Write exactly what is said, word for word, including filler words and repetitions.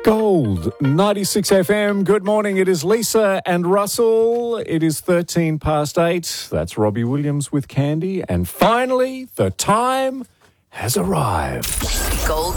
Gold ninety-six F M. Good morning. It is Lisa and Russell. It is thirteen past eight. That's Robbie Williams with Candy. And finally, the time has arrived. Gold